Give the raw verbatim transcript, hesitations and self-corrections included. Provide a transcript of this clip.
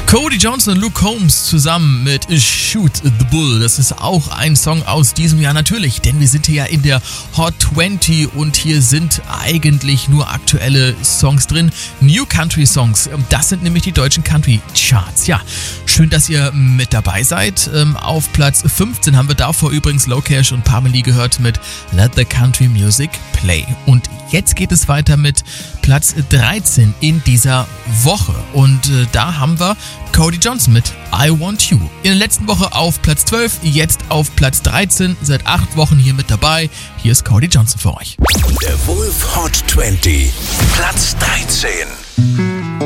Cody Johnson und Luke Combs zusammen mit Shoot the Bull. Das ist auch ein Song aus diesem Jahr natürlich, denn wir sind hier ja in der Hot zwanzig und hier sind eigentlich nur aktuelle Songs drin. New Country Songs, das sind nämlich die deutschen Country Charts. Ja, schön, dass ihr mit dabei seid. Auf Platz fünfzehn haben wir davor übrigens Low Cash und Pamela gehört mit Let the Country Music Play. Und jetzt geht es weiter mit Platz dreizehn in dieser Woche. Und äh, da haben wir Cody Johnson mit I Want You. In der letzten Woche auf Platz zwölf, jetzt auf Platz dreizehn. Seit acht Wochen hier mit dabei. Hier ist Cody Johnson für euch. Der Wolf Hot zwanzig, Platz dreizehn.